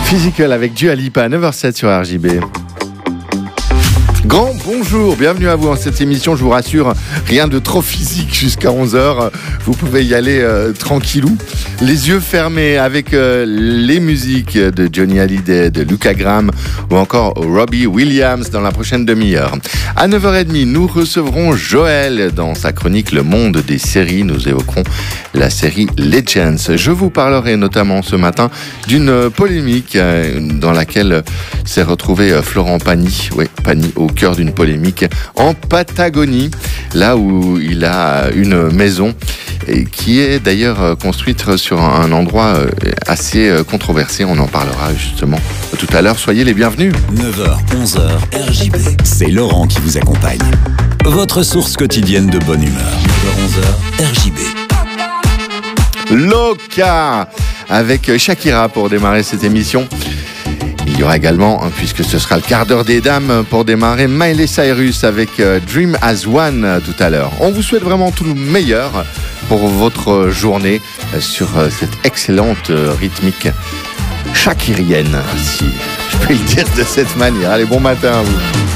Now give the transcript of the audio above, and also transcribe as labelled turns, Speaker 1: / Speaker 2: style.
Speaker 1: Physical avec Dua Lipa, 9h07 sur RJB. Grand bonjour, bienvenue à vous dans cette émission, je vous rassure, rien de trop physique jusqu'à 11h, vous pouvez y aller tranquillou, les yeux fermés avec les musiques de Johnny Hallyday, de Luca Graham ou encore Robbie Williams dans la prochaine demi-heure. À 9h30, nous recevrons Joël dans sa chronique Le Monde des séries, nous évoquerons la série Legends. Je vous parlerai notamment ce matin d'une polémique dans laquelle s'est retrouvé Florent Pagny, Pagny au cœur d'une polémique en Patagonie, là où il a une maison qui est d'ailleurs construite sur un endroit assez controversé. On en parlera justement tout à l'heure. Soyez les bienvenus.
Speaker 2: 9h, 11h, RJB. C'est Laurent qui vous accompagne. Votre source quotidienne de bonne humeur. 9h, 11h, RJB.
Speaker 1: Loca avec Shakira pour démarrer cette émission. Il y aura également, puisque ce sera le quart d'heure des dames, pour démarrer Miley Cyrus avec Dream as One tout à l'heure. On vous souhaite vraiment tout le meilleur pour votre journée sur cette excellente rythmique shakirienne, si je peux le dire de cette manière. Allez, bon matin à vous.